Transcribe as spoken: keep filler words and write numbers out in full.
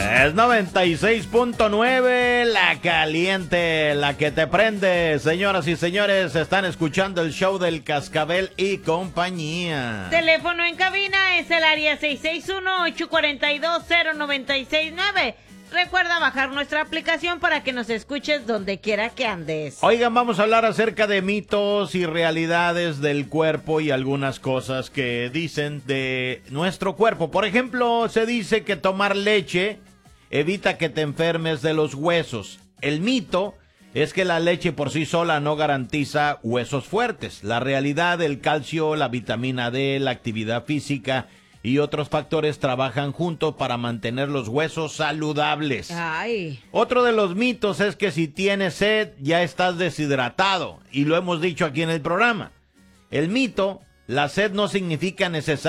Es noventa y seis punto nueve, la caliente, la que te prende. Señoras y señores, están escuchando el show del Cascabel y compañía. Teléfono en cabina es el área seis seis uno, ocho cuatro dos, cero nueve seis nueve. Recuerda bajar nuestra aplicación para que nos escuches donde quiera que andes. Oigan, vamos a hablar acerca de mitos y realidades del cuerpo y algunas cosas que dicen de nuestro cuerpo. Por ejemplo, se dice que tomar leche evita que te enfermes de los huesos. El mito es que la leche por sí sola no garantiza huesos fuertes. La realidad, el calcio, la vitamina D, la actividad física y otros factores trabajan juntos para mantener los huesos saludables. Ay. Otro de los mitos es que si tienes sed ya estás deshidratado, y lo hemos dicho aquí en el programa. El mito, la sed no significa necesariamente